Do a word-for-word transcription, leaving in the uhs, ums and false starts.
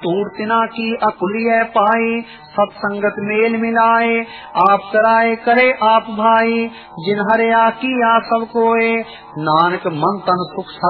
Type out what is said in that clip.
तूड़ तिना की अकुलिय पाए, सत्संगत मेल मिलाए, आप कराए करे आप भाई, जिन हरिया किया सब कोय, नानक मन तन सुख